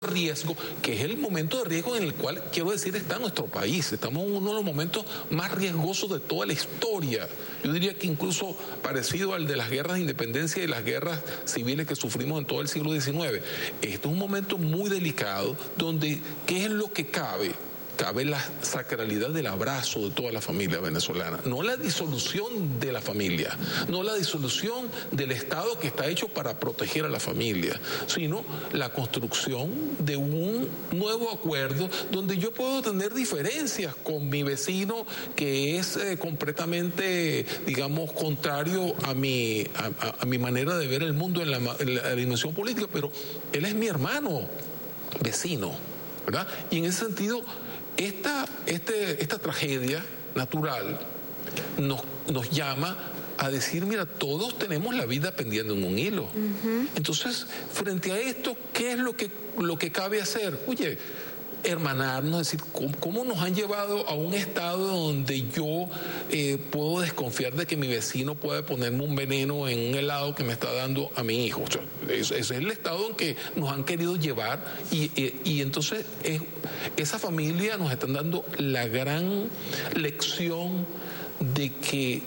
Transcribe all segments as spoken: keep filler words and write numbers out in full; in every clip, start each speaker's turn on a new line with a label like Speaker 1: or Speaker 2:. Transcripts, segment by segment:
Speaker 1: riesgo, que es el momento de riesgo en el cual, quiero decir, está nuestro país. Estamos en uno de los momentos más riesgosos de toda la historia. Yo diría que incluso parecido al de las guerras de independencia y las guerras civiles que sufrimos en todo el siglo diecinueve. Esto es un momento muy delicado donde, ¿qué es lo que cabe? Cabe la sacralidad del abrazo de toda la familia venezolana, no la disolución de la familia, no la disolución del Estado que está hecho para proteger a la familia, sino la construcción de un nuevo acuerdo donde yo puedo tener diferencias con mi vecino que es eh, completamente, digamos, contrario a mi, a, a mi manera de ver el mundo en la, en la dimensión política, pero él es mi hermano vecino, ¿verdad? Y en ese sentido, Esta, este, esta tragedia natural nos, nos llama a decir, mira, todos tenemos la vida pendiendo en un hilo. Uh-huh. Entonces, frente a esto, ¿qué es lo que, lo que cabe hacer? Oye, hermanarnos, es decir, ¿cómo, cómo nos han llevado a un estado donde yo eh, puedo desconfiar de que mi vecino puede ponerme un veneno en un helado que me está dando a mi hijo? O sea, ese es el estado en que nos han querido llevar y, y, y entonces es, esa familia nos están dando la gran lección de que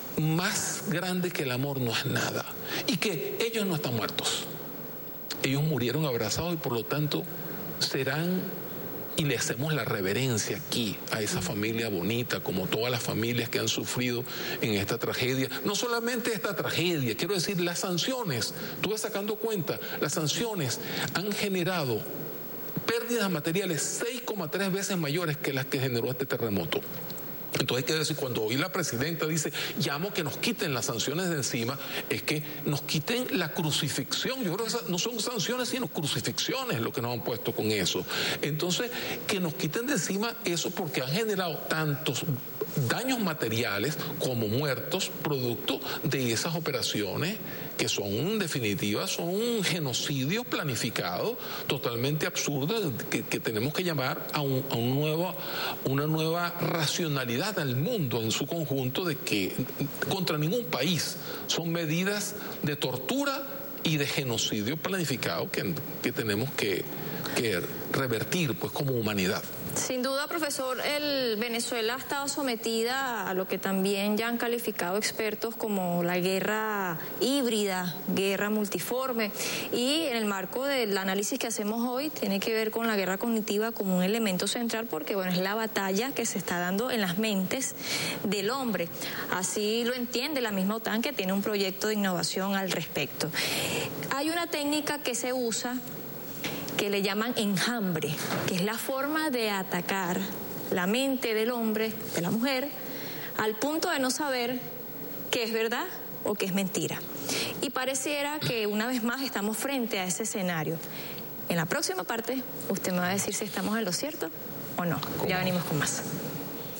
Speaker 1: más grande que el amor no es nada y que ellos no están muertos. Ellos murieron abrazados y por lo tanto serán, y le hacemos la reverencia aquí a esa familia bonita, como todas las familias que han sufrido en esta tragedia. No solamente esta tragedia, quiero decir, las sanciones, estuve sacando cuenta, las sanciones han generado pérdidas materiales seis coma tres veces mayores que las que generó este terremoto. Entonces hay que decir, cuando hoy la presidenta dice, llamo que nos quiten las sanciones de encima, es que nos quiten la crucifixión. Yo creo que no son sanciones, sino crucifixiones lo que nos han puesto con eso. Entonces, que nos quiten de encima eso porque han generado tantos daños materiales como muertos producto de esas operaciones que son, en definitiva, son un genocidio planificado totalmente absurdo que, que tenemos que llamar a, un, a un nuevo, una nueva racionalidad al mundo en su conjunto, de que contra ningún país son medidas de tortura y de genocidio planificado que, que tenemos que, que revertir, pues, como humanidad.
Speaker 2: Sin duda, profesor, el Venezuela ha estado sometida a lo que también ya han calificado expertos como la guerra híbrida, guerra multiforme, y en el marco del análisis que hacemos hoy tiene que ver con la guerra cognitiva como un elemento central porque, bueno, es la batalla que se está dando en las mentes del hombre. Así lo entiende la misma OTAN, que tiene un proyecto de innovación al respecto. Hay una técnica que se usa que le llaman enjambre, que es la forma de atacar la mente del hombre, de la mujer, al punto de no saber qué es verdad o qué es mentira. Y pareciera que una vez más estamos frente a ese escenario. En la próxima parte, usted me va a decir si estamos en lo cierto o no. Ya venimos con más.